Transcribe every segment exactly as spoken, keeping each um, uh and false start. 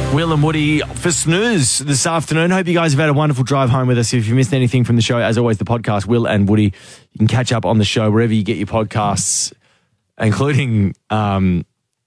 Will and Woody for Snooze this afternoon. Hope you guys have had a wonderful drive home with us. If you missed anything from the show, as always, the podcast, Will and Woody, you can catch up on the show wherever you get your podcasts, including, um,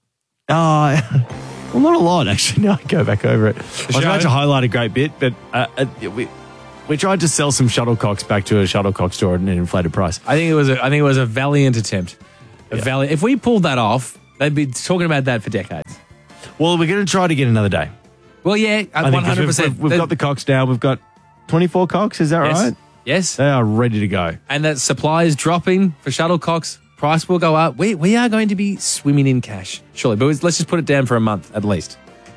uh, well, not a lot, actually. Now I go back over it. I was about to highlight a great bit, but uh, uh, we, we tried to sell some shuttlecocks back to a shuttlecock store at an inflated price. I think it was a, I think it was a valiant attempt. A Yeah. valiant. If we pulled that off, they'd be talking about that for decades. Well, we're going to try to get another day. Well, yeah, I think 'cause one hundred percent. We've, we've, we've got the cocks now. We've got twenty-four cocks. Is that yes. right? Yes. They are ready to go. And that supply is dropping for shuttlecocks. Price will go up. We we are going to be swimming in cash, surely. But let's just put it down for a month at least.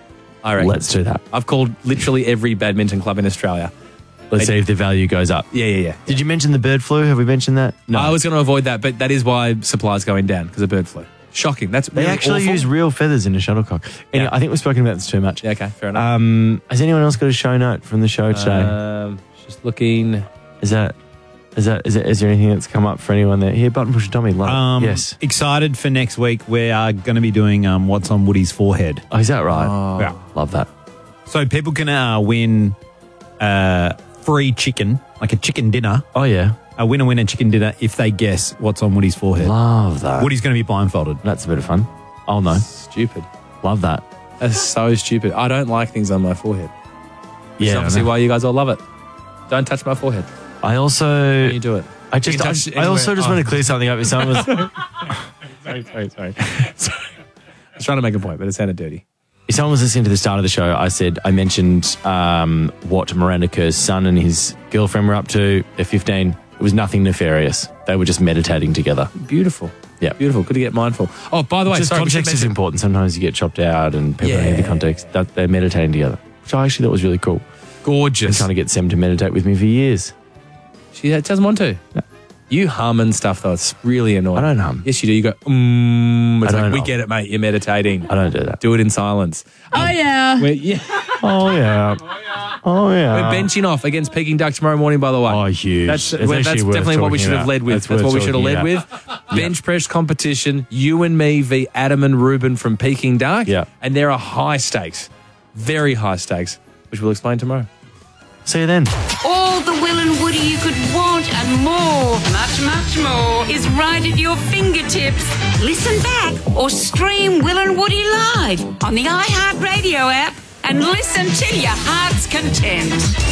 I reckon. Let's do that. I've called literally every badminton club in Australia. Let's They- see if the value goes up. Yeah, yeah, yeah. Did you mention the bird flu? Have we mentioned that? No. I was going to avoid that, but that is why supply is going down, because of bird flu. Shocking. That's They really actually awful. use real feathers in a shuttlecock. Anyway, Yeah. I think we've spoken about this too much. Yeah, okay, fair enough. Um, has anyone else got a show note from the show today? Um, just looking. is that is that is, that, is there anything that's come up for anyone there? Here, button pusher Tommy. Love it. Um, yes. Excited for next week. We are going to be doing um, What's on Woody's Forehead. Oh, is that right? Oh. Yeah. Love that. So people can uh, win uh, free chicken, like a chicken dinner. Oh yeah. A winner winner chicken dinner if they guess what's on Woody's forehead. Love that. Woody's going to be blindfolded. That's a bit of fun. Oh no. Stupid. Love that. That's so stupid. I don't like things on my forehead. Which is Yeah. I obviously know. why you guys all love it. Don't touch my forehead. I also. You do it. I just. You can I, touch I also anywhere. just Oh. want to clear something up. If someone was. Sorry, sorry, sorry. sorry. I was trying to make a point, but it sounded dirty. If someone was listening to the start of the show, I said I mentioned um, what Miranda Kerr's son and his girlfriend were up to. They're fifteen. It was nothing nefarious. They were just meditating together. Beautiful. Yeah. Beautiful. Good to get mindful. Oh, by the way, Just sorry, we should context is mention- important. Sometimes you get chopped out and people don't Yeah. hear the context. That they're meditating together, which I actually thought was really cool. Been gorgeous. trying to get Sem to meditate with me for years. She doesn't want to. You hum and stuff, though. It's really annoying. I don't hum. Yes, you do. You go, mm. It's I like, don't we hum. get it, mate. You're meditating. I don't do that. Do it in silence. Oh, yeah. We're, yeah. Oh yeah. Oh yeah. We're benching off against Peking Duck tomorrow morning, by the way. Oh, huge. That's, It's well, actually that's worth definitely what we talking should have about. led with. That's That's, worth what we should have led talking with. Bench press competition. You and me v. Adam and Ruben from Peking Duck. Yeah. And there are high stakes. Very high stakes, which we'll explain tomorrow. See you then. All the Will and Woody you could want and more, much, much more, is right at your fingertips. Listen back or stream Will and Woody live on the iHeartRadio app and listen till your heart's content.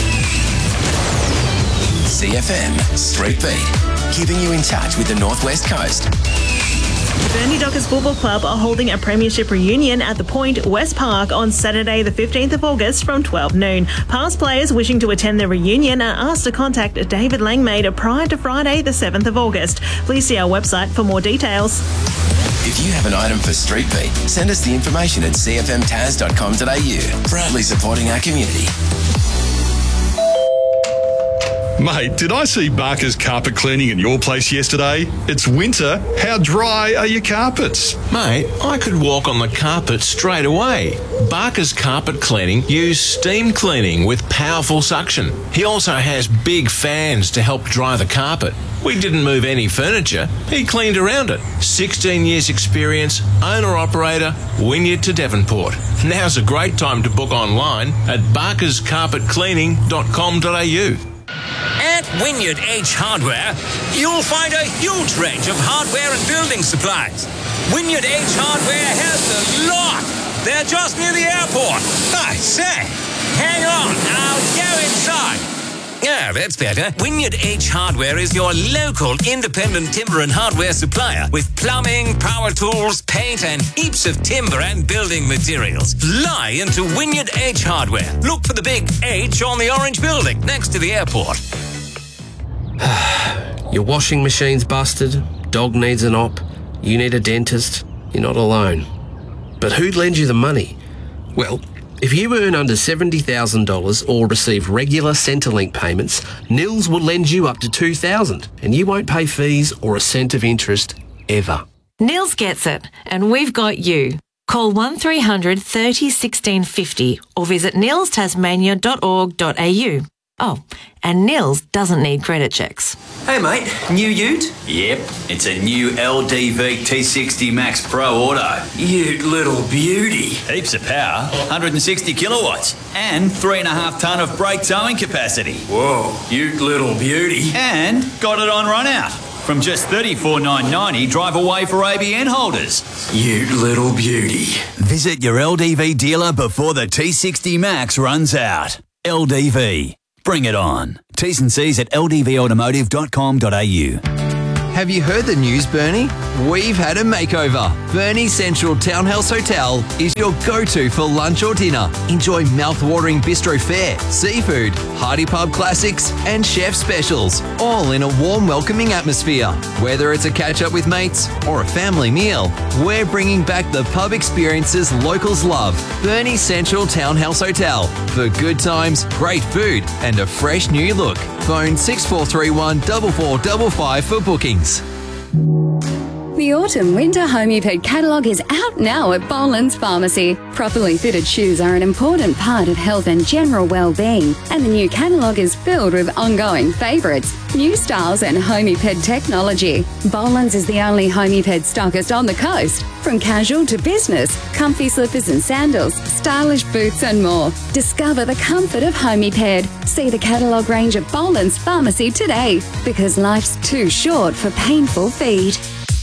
C F M Street Beat, keeping you in touch with the Northwest Coast. Burnie Dockers Football Club are holding a premiership reunion at the Point West Park on Saturday the fifteenth of August from twelve noon. Past players wishing to attend the reunion are asked to contact David Langmaid prior to Friday the seventh of August. Please see our website for more details. If you have an item for Street Beat, send us the information at c f m taz dot com dot a u. Proudly supporting our community. Mate, did I see Barker's carpet cleaning at your place yesterday? It's winter. How dry are your carpets? Mate, I could walk on the carpet straight away. Barker's Carpet Cleaning use steam cleaning with powerful suction. He also has big fans to help dry the carpet. We didn't move any furniture. He cleaned around it. sixteen years experience, owner-operator, Wynyard to Devonport. Now's a great time to book online at barkers carpet cleaning dot com dot a u. At Wynyard H Hardware, you'll find a huge range of hardware and building supplies. Wynyard H Hardware has a lot. They're just near the airport. I say, hang on, I'll go inside. Yeah, that's better. Wynyard H Hardware is your local independent timber and hardware supplier with plumbing, power tools, paint, and heaps of timber and building materials. Fly into Wynyard H Hardware. Look for the big H on the orange building next to the airport. Your washing machine's busted, dog needs an op, you need a dentist, you're not alone. But who'd lend you the money? Well, if you earn under seventy thousand dollars or receive regular Centrelink payments, Nils will lend you up to two thousand dollars and you won't pay fees or a cent of interest ever. Nils gets it, and we've got you. Call one three hundred thirty sixteen fifty or visit nils tasmania dot org dot a u. Oh, and Nils doesn't need credit checks. Hey mate, new ute? Yep, it's a new L D V T sixty Max Pro Auto. Ute little beauty. Heaps of power, one hundred sixty kilowatts, and three and a half tonne of brake towing capacity. Whoa, ute little beauty. And got it on run out. From just thirty-four thousand nine hundred ninety dollars, drive away for A B N holders. Ute little beauty. Visit your L D V dealer before the T sixty Max runs out. L D V. Bring it on. T's and C's at l d v automotive dot com dot a u. Have you heard the news, Bernie? We've had a makeover. Bernie Central Townhouse Hotel is your go-to for lunch or dinner. Enjoy mouth-watering bistro fare, seafood, hearty pub classics, and chef specials, all in a warm, welcoming atmosphere. Whether it's a catch-up with mates or a family meal, we're bringing back the pub experiences locals love. Bernie Central Townhouse Hotel for good times, great food, and a fresh new look. Phone six four three one, four four five five for bookings. The Autumn-Winter Homeped catalogue is out now at Boland's Pharmacy. Properly fitted shoes are an important part of health and general well-being, and the new catalogue is filled with ongoing favourites, new styles and Homeped technology. Boland's is the only Homeped stockist on the coast. From casual to business, comfy slippers and sandals, stylish boots and more. Discover the comfort of Homeped. See the catalogue range at Boland's Pharmacy today, because life's too short for painful feet.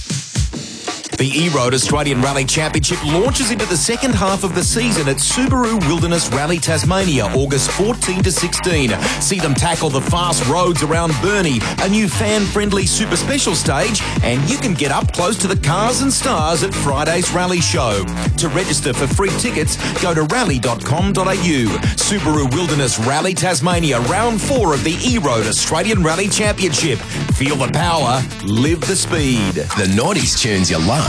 The E-Road Australian Rally Championship launches into the second half of the season at Subaru Wilderness Rally Tasmania, August fourteen to sixteen. See them tackle the fast roads around Burnie, a new fan-friendly super special stage, and you can get up close to the cars and stars at Friday's rally show. To register for free tickets, go to rally dot com dot a u. Subaru Wilderness Rally Tasmania, round four of the E-Road Australian Rally Championship. Feel the power, live the speed. The nineties tunes you love